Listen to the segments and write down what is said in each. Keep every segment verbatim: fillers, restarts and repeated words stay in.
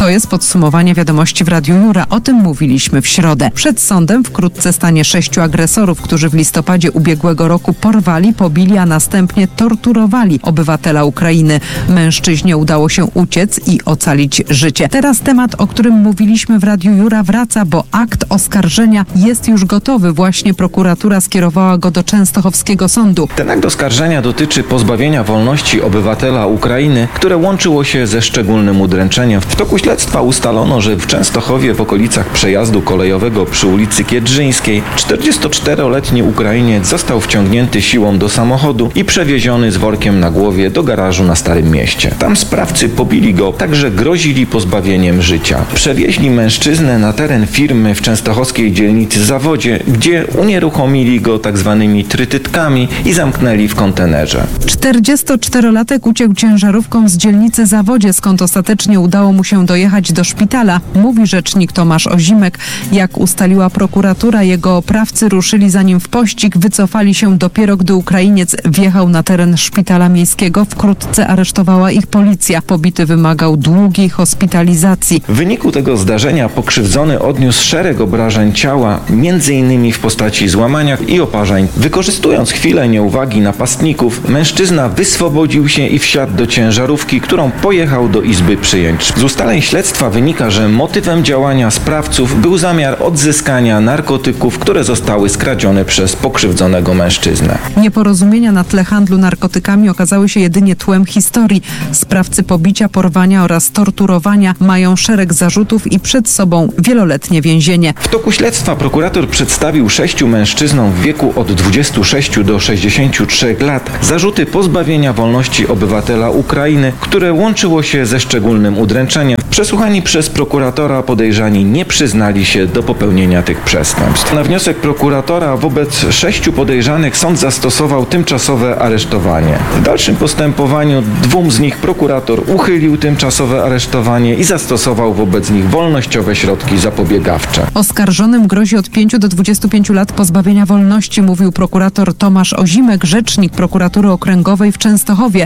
To jest podsumowanie wiadomości w Radiu Jura. O tym mówiliśmy w środę. Przed sądem wkrótce stanie sześciu agresorów, którzy w listopadzie ubiegłego roku porwali, pobili, a następnie torturowali obywatela Ukrainy. Mężczyźnie udało się uciec i ocalić życie. Teraz temat, o którym mówiliśmy w Radiu Jura, wraca, bo akt oskarżenia jest już gotowy. Właśnie prokuratura skierowała go do Częstochowskiego Sądu. Ten akt oskarżenia dotyczy pozbawienia wolności obywatela Ukrainy, które łączyło się ze szczególnym udręczeniem. W toku śledztwa ustalono, że w Częstochowie w okolicach przejazdu kolejowego przy ulicy Kiedrzyńskiej czterdziestoczteroletni Ukrainiec został wciągnięty siłą do samochodu i przewieziony z workiem na głowie do garażu na Starym Mieście. Tam sprawcy pobili go, także grozili pozbawieniem życia. Przewieźli mężczyznę na teren firmy w częstochowskiej dzielnicy Zawodzie, gdzie unieruchomili go tak zwanymi trytytkami i zamknęli w kontenerze. czterdziestoczterolatek uciekł ciężarówką z dzielnicy Zawodzie, skąd ostatecznie udało mu się dojechać do szpitala, mówi rzecznik Tomasz Ozimek. Jak ustaliła prokuratura, jego oprawcy ruszyli za nim w pościg, wycofali się dopiero, gdy Ukrainiec wjechał na teren szpitala miejskiego. Wkrótce aresztowała ich policja. Pobity wymagał długiej hospitalizacji. W wyniku tego zdarzenia pokrzywdzony odniósł szereg obrażeń ciała, między innymi w postaci złamania i oparzeń. Wykorzystując chwilę nieuwagi napastników, mężczyzna wyswobodził się i wsiadł do ciężarówki, którą pojechał do izby przyjęć. Z ustaleń śledztwa wynika, że motywem działania sprawców był zamiar odzyskania narkotyków, które zostały skradzione przez pokrzywdzonego mężczyznę. Nieporozumienia na tle handlu narkotykami okazały się jedynie tłem historii. Sprawcy pobicia, porwania oraz torturowania mają szereg zarzutów i przed sobą wieloletnie więzienie. W toku śledztwa prokurator przedstawił sześciu mężczyznom w wieku od dwudziestu sześciu do sześćdziesięciu trzech lat zarzuty pozbawienia wolności obywatela Ukrainy, które łączyło się ze szczególnym udręczeniem. Przesłuchani przez prokuratora podejrzani nie przyznali się do popełnienia tych przestępstw. Na wniosek prokuratora wobec sześciu podejrzanych sąd zastosował tymczasowe aresztowanie. W dalszym postępowaniu dwóm z nich prokurator uchylił tymczasowe aresztowanie i zastosował wobec nich wolnościowe środki zapobiegawcze. Oskarżonym grozi od pięciu do dwudziestu pięciu lat pozbawienia wolności, mówił prokurator Tomasz Ozimek, rzecznik prokuratury okręgowej w Częstochowie.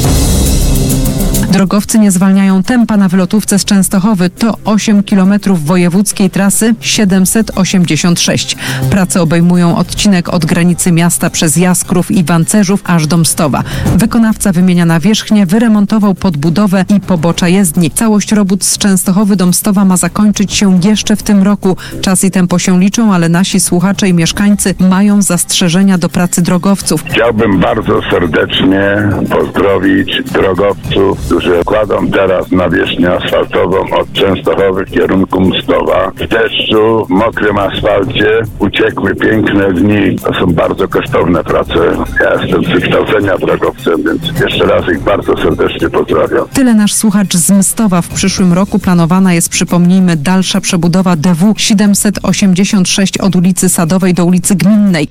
Drogowcy nie zwalniają tempa na wylotówce z Częstochowy. To osiem kilometrów wojewódzkiej trasy siedemset osiemdziesiąt sześć. Prace obejmują odcinek od granicy miasta przez Jaskrów i Wancerzów aż do Mstowa. Wykonawca wymienia nawierzchnię, wyremontował podbudowę i pobocza jezdni. Całość robót z Częstochowy do Mstowa ma zakończyć się jeszcze w tym roku. Czas i tempo się liczą, ale nasi słuchacze i mieszkańcy mają zastrzeżenia do pracy drogowców. Chciałbym bardzo serdecznie pozdrowić drogowców, którzy kładą teraz nawierzchnię asfaltową od Częstochowy w kierunku Mstowa. W deszczu, w mokrym asfalcie uciekły piękne dni. To są bardzo kosztowne prace. Ja jestem z wykształcenia drogowcem, więc jeszcze raz ich bardzo serdecznie pozdrawiam. Tyle nasz słuchacz z Mstowa. W przyszłym roku planowana jest, przypomnijmy, dalsza przebudowa D W siedemset osiemdziesiąt sześć od ulicy Sadowej do ulicy Gminnej.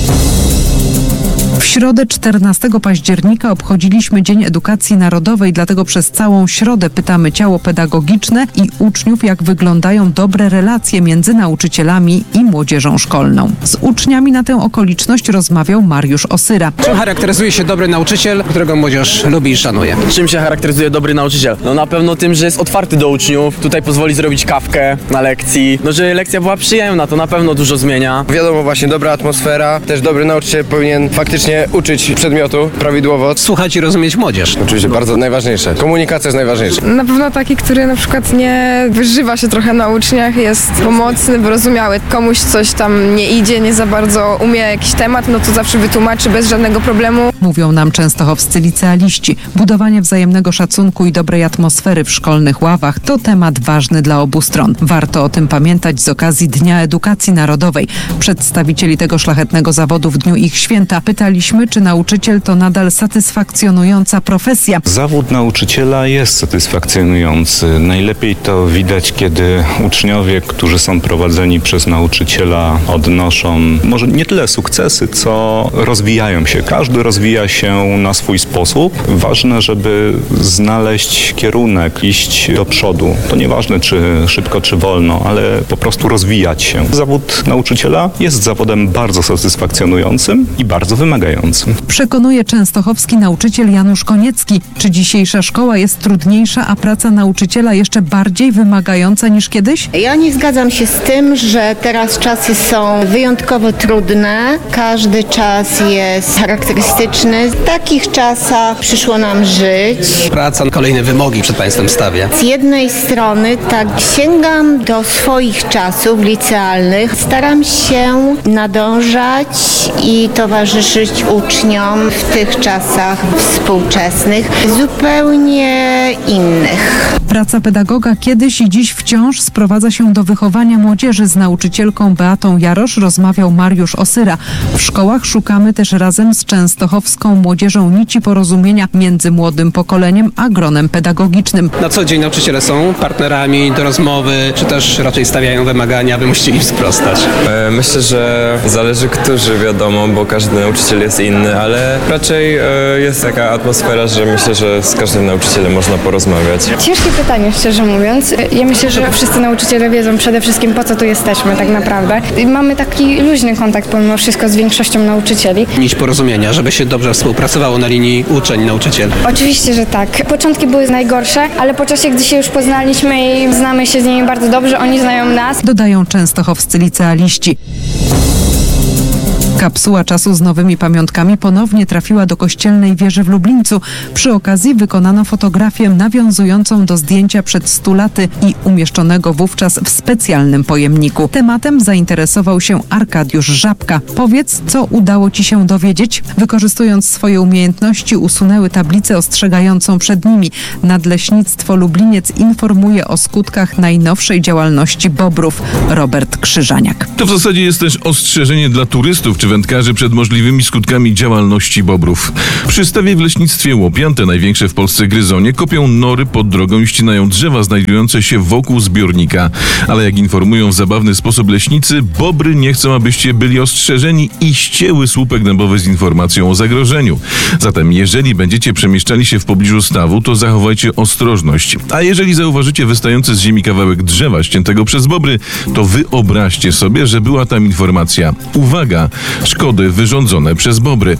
W środę czternastego października obchodziliśmy Dzień Edukacji Narodowej, dlatego przez całą środę pytamy ciało pedagogiczne i uczniów, jak wyglądają dobre relacje między nauczycielami i młodzieżą szkolną. Z uczniami na tę okoliczność rozmawiał Mariusz Osyra. Czym charakteryzuje się dobry nauczyciel, którego młodzież lubi i szanuje? Czym się charakteryzuje dobry nauczyciel? No na pewno tym, że jest otwarty do uczniów, tutaj pozwoli zrobić kawkę na lekcji, no że lekcja była przyjemna, to na pewno dużo zmienia. Wiadomo, właśnie dobra atmosfera, też dobry nauczyciel powinien faktycznie uczyć przedmiotu prawidłowo. Słuchać i rozumieć młodzież. Oczywiście bardzo najważniejsze. Komunikacja jest najważniejsza. Na pewno taki, który na przykład nie wyżywa się trochę na uczniach, jest pomocny, wyrozumiały. Komuś coś tam nie idzie, nie za bardzo umie jakiś temat, no to zawsze wytłumaczy bez żadnego problemu. Mówią nam częstochowscy licealiści. Budowanie wzajemnego szacunku i dobrej atmosfery w szkolnych ławach to temat ważny dla obu stron. Warto o tym pamiętać z okazji Dnia Edukacji Narodowej. Przedstawicieli tego szlachetnego zawodu w dniu ich święta pytaliśmy, czy nauczyciel to nadal satysfakcjonująca profesja. Zawód nauczyciela jest satysfakcjonujący. Najlepiej to widać, kiedy uczniowie, którzy są prowadzeni przez nauczyciela, odnoszą może nie tyle sukcesy, co rozwijają się. Każdy rozwija się na swój sposób. Ważne, żeby znaleźć kierunek, iść do przodu. To nieważne, czy szybko, czy wolno, ale po prostu rozwijać się. Zawód nauczyciela jest zawodem bardzo satysfakcjonującym i bardzo wymagającym. wymagającym. Przekonuje częstochowski nauczyciel Janusz Koniecki. Czy dzisiejsza szkoła jest trudniejsza, a praca nauczyciela jeszcze bardziej wymagająca niż kiedyś? Ja nie zgadzam się z tym, że teraz czasy są wyjątkowo trudne. Każdy czas jest charakterystyczny. W takich czasach przyszło nam żyć. Praca, kolejne wymogi przed państwem stawia. Z jednej strony tak sięgam do swoich czasów licealnych. Staram się nadążać i towarzyszyć uczniom w tych czasach współczesnych, zupełnie innych. Praca pedagoga kiedyś i dziś wciąż sprowadza się do wychowania młodzieży. Z nauczycielką Beatą Jarosz rozmawiał Mariusz Osyra. W szkołach szukamy też razem z częstochowską młodzieżą nici porozumienia między młodym pokoleniem a gronem pedagogicznym. Na co dzień nauczyciele są partnerami do rozmowy, czy też raczej stawiają wymagania, aby musicie im sprostać? E, myślę, że zależy którzy, wiadomo, bo każdy nauczyciel jest inny, ale raczej e, jest taka atmosfera, że myślę, że z każdym nauczycielem można porozmawiać. Ciężkie pytanie, szczerze mówiąc. Ja myślę, że wszyscy nauczyciele wiedzą przede wszystkim, po co tu jesteśmy tak naprawdę. I mamy taki luźny kontakt pomimo wszystko z większością nauczycieli. Nić porozumienia, żeby się dobrze współpracowało na linii uczeń-nauczyciel. Oczywiście, że tak. Początki były najgorsze, ale po czasie, gdy się już poznaliśmy i znamy się z nimi bardzo dobrze, oni znają nas. Dodają częstochowscy licealiści. Kapsuła czasu z nowymi pamiątkami ponownie trafiła do kościelnej wieży w Lublińcu. Przy okazji wykonano fotografię nawiązującą do zdjęcia przed stu laty i umieszczonego wówczas w specjalnym pojemniku. Tematem zainteresował się Arkadiusz Żabka. Powiedz, co udało Ci się dowiedzieć? Wykorzystując swoje umiejętności, usunęły tablicę ostrzegającą przed nimi. Nadleśnictwo Lubliniec informuje o skutkach najnowszej działalności bobrów. Robert Krzyżaniak. To w zasadzie jest też ostrzeżenie dla turystów czy wędkarzy przed możliwymi skutkami działalności bobrów. Przy stawie w leśnictwie Łopian, te największe w Polsce gryzonie, kopią nory pod drogą i ścinają drzewa znajdujące się wokół zbiornika. Ale jak informują w zabawny sposób leśnicy, bobry nie chcą, abyście byli ostrzeżeni i ścięły słupek dębowy z informacją o zagrożeniu. Zatem jeżeli będziecie przemieszczali się w pobliżu stawu, to zachowajcie ostrożność. A jeżeli zauważycie wystający z ziemi kawałek drzewa ściętego przez bobry, to wyobraźcie sobie, że była tam informacja: uwaga, szkody wyrządzone przez bobry.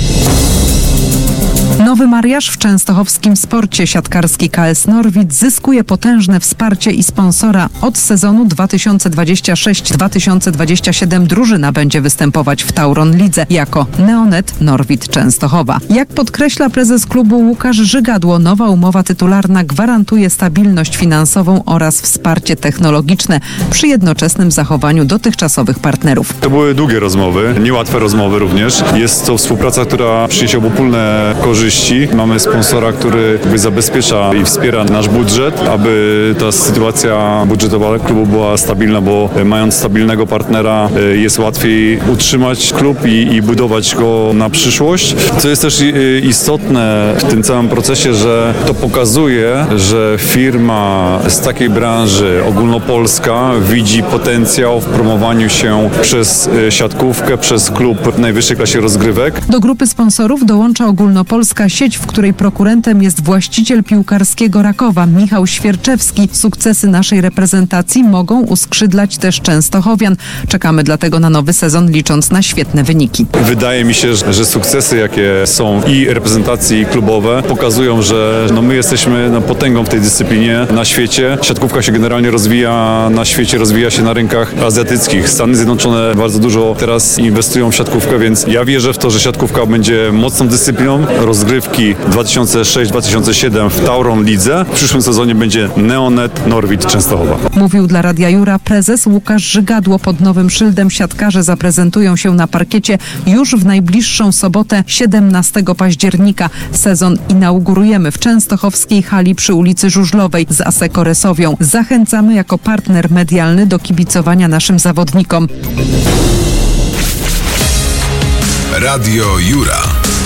Nowy mariaż w częstochowskim sporcie. Siatkarski K S Norwid zyskuje potężne wsparcie i sponsora. Od sezonu dwa tysiące dwudziestego szóstego dwa tysiące dwudziestego siódmego drużyna będzie występować w Tauron Lidze jako Neonet Norwid Częstochowa. Jak podkreśla prezes klubu Łukasz Żygadło, nowa umowa tytularna gwarantuje stabilność finansową oraz wsparcie technologiczne przy jednoczesnym zachowaniu dotychczasowych partnerów. To były długie rozmowy, niełatwe rozmowy również. Jest to współpraca, która przyniesie obopólne korzyści. Mamy sponsora, który zabezpiecza i wspiera nasz budżet, aby ta sytuacja budżetowa klubu była stabilna, bo mając stabilnego partnera jest łatwiej utrzymać klub i, i budować go na przyszłość. Co jest też istotne w tym całym procesie, że to pokazuje, że firma z takiej branży ogólnopolska widzi potencjał w promowaniu się przez siatkówkę, przez klub w najwyższej klasie rozgrywek. Do grupy sponsorów dołącza ogólnopolska sieć, w której prokurentem jest właściciel piłkarskiego Rakowa, Michał Świerczewski. Sukcesy naszej reprezentacji mogą uskrzydlać też Częstochowian. Czekamy dlatego na nowy sezon, licząc na świetne wyniki. Wydaje mi się, że, że sukcesy, jakie są i reprezentacji i klubowe, pokazują, że no my jesteśmy no, potęgą w tej dyscyplinie na świecie. Siatkówka się generalnie rozwija na świecie, rozwija się na rynkach azjatyckich. Stany Zjednoczone bardzo dużo teraz inwestują w siatkówkę, więc ja wierzę w to, że siatkówka będzie mocną dyscypliną. Rozgrywki dwa tysiące szósty dwa tysiące siódmy w Tauron Lidze. W przyszłym sezonie będzie Neonet Norwid Częstochowa. Mówił dla Radia Jura prezes Łukasz Żygadło. Pod nowym szyldem siatkarze zaprezentują się na parkiecie już w najbliższą sobotę, siedemnastego października. Sezon inaugurujemy w częstochowskiej hali przy ulicy Żużlowej z Asseco Resowią. Zachęcamy jako partner medialny do kibicowania naszym zawodnikom. Radio Jura.